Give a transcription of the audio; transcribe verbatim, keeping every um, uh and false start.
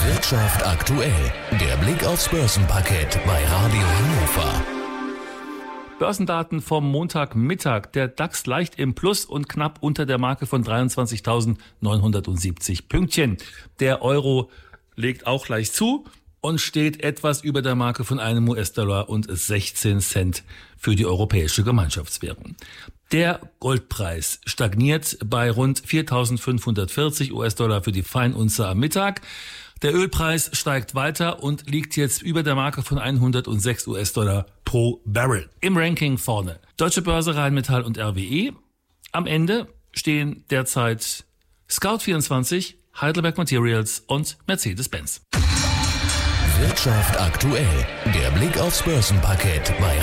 Wirtschaft aktuell. Der Blick aufs Börsenparkett bei Radio Hannover. Börsendaten vom Montagmittag. Der DAX leicht im Plus und knapp unter der Marke von dreiundzwanzigtausendneunhundertsiebzig Pünktchen. Der Euro legt auch leicht zu und steht etwas über der Marke von einem U S-Dollar und sechzehn Cent für die europäische Gemeinschaftswährung. Der Goldpreis stagniert bei rund viertausendfünfhundertvierzig U S-Dollar für die Feinunze am Mittag. Der Ölpreis steigt weiter und liegt jetzt über der Marke von hundertsechs U S-Dollar pro Barrel. Im Ranking vorne Deutsche Börse, Rheinmetall und R W E. Am Ende stehen derzeit Scout vierundzwanzig, Heidelberg Materials und Mercedes-Benz. Wirtschaft aktuell. Der Blick aufs Börsenparkett bei